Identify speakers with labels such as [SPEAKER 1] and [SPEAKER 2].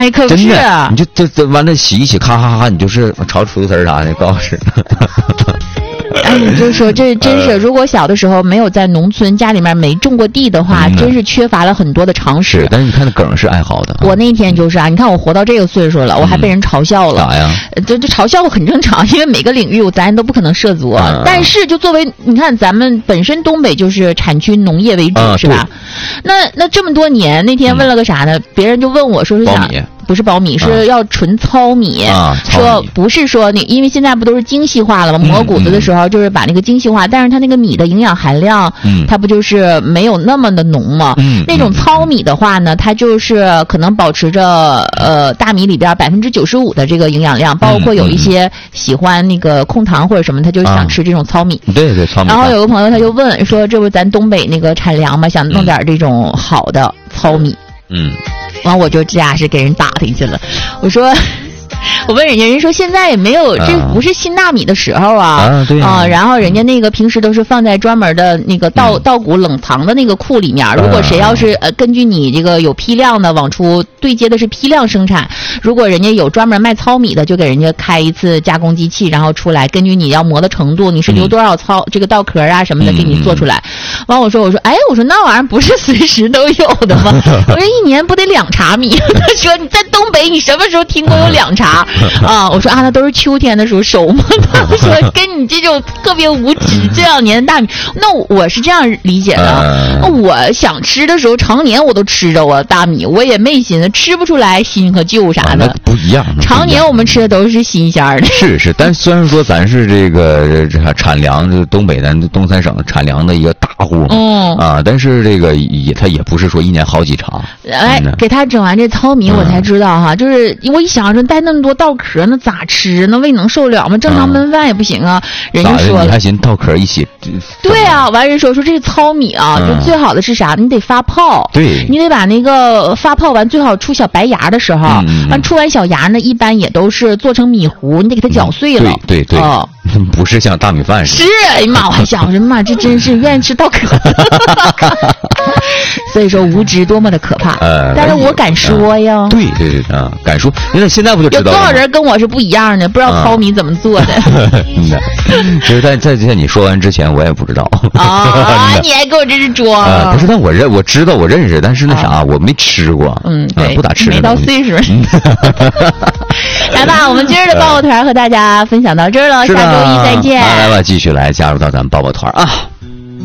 [SPEAKER 1] 哎，可不是，
[SPEAKER 2] 你就这完了洗一洗，咔咔咔，你就是炒土豆丝啥的，高吃。
[SPEAKER 1] 哎，你就说这真是，如果小的时候没有在农村家里面没种过地的话，真是缺乏了很多的常识。
[SPEAKER 2] 但是你看那梗是爱好的。
[SPEAKER 1] 我那天就是啊，你看我活到这个岁数了，我还被人嘲笑了。
[SPEAKER 2] 咋呀？
[SPEAKER 1] 这嘲笑很正常，因为每个领域咱都不可能涉足。但是就作为你看，咱们本身东北就是产区农业为主，是吧？那这么多年，那天问了个啥呢？别人就问我说是
[SPEAKER 2] 苞米。
[SPEAKER 1] 不是苞米，是要纯糙米。说不是说你，因为现在不都是精细化了吗？磨谷子的时候就是把那个精细化，但是它那个米的营养含量，它不就是没有那么的浓吗？那种糙米的话呢，它就是可能保持着大米里边95%的这个营养量，包括有一些喜欢那个控糖或者什么，他就想吃这种糙米。
[SPEAKER 2] 对对，糙米。
[SPEAKER 1] 然后有个朋友他就问说，这不咱东北那个产粮嘛，想弄点这种好的糙米。完我就这样是给人打听去了，我说我问人家，人说现在也没有，这不是新大米的时候啊。
[SPEAKER 2] 对啊。
[SPEAKER 1] 然后人家那个平时都是放在专门的那个稻谷冷藏的那个库里面。如果谁要是根据你这个有批量的往出对接的是批量生产，如果人家有专门卖糙米的，就给人家开一次加工机器，然后出来根据你要磨的程度，你是留多少糙这个稻壳啊什么的给你做出来。完我说哎，我说那玩意儿不是随时都有的吗？我说一年不得2茬米？他说你在东北你什么时候听过有2茬？我说那都是秋天的时候收嘛。他说跟你这种特别无知这2年的大米，那我是这样理解的。我想吃的时候常年我都吃着啊大米，我也没寻思吃不出来新和旧啥的。
[SPEAKER 2] 不一样。
[SPEAKER 1] 常年我们吃的都是新鲜的。
[SPEAKER 2] 是，但虽然说咱是这个产粮，东北咱东三省产粮的一个大户但是这个它也不是说一年好几茬。
[SPEAKER 1] 给他整完这糙米，我才知道哈，就是我一想说带那么多稻壳，那咋吃？那胃能受了吗？正常焖饭也不行啊。人家说了，
[SPEAKER 2] 你还寻稻壳一起？
[SPEAKER 1] 对啊，完人说这糙米啊，就最好的是啥？你得发泡。
[SPEAKER 2] 对，
[SPEAKER 1] 你得把那个发泡完，最好出小白芽的时候，完出完小芽呢，一般也都是做成米糊，你得给它搅碎了。
[SPEAKER 2] 对，不是像大米饭似的。
[SPEAKER 1] 是，哎呀妈，我还想着妈，这真是愿意吃稻壳。所以说无知多么的可怕。但是我敢说呀。
[SPEAKER 2] 对敢说。那现在不就知道了？
[SPEAKER 1] 有多少人跟我是不一样的，不知道糙米怎么做的。
[SPEAKER 2] 其实在你说完之前，我也不知道。
[SPEAKER 1] 你还给我这是装。
[SPEAKER 2] 不是，但我知道我认识，但是那啥我没吃过。
[SPEAKER 1] 对，
[SPEAKER 2] 不咋吃。
[SPEAKER 1] 没到岁数。来吧，我们今儿的抱抱团和大家分享到这儿了，下周一再见。
[SPEAKER 2] 来吧，继续来加入到咱们抱抱团啊。